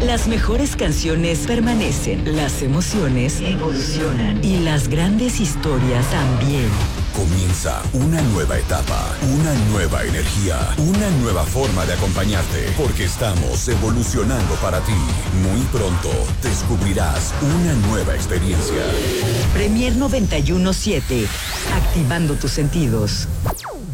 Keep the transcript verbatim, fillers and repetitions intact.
Las mejores canciones permanecen, las emociones evolucionan y las grandes historias también. Comienza una nueva etapa, una nueva energía, una nueva forma de acompañarte, porque estamos evolucionando para ti. Muy pronto descubrirás una nueva experiencia. Premier noventa y uno punto siete, activando tus sentidos.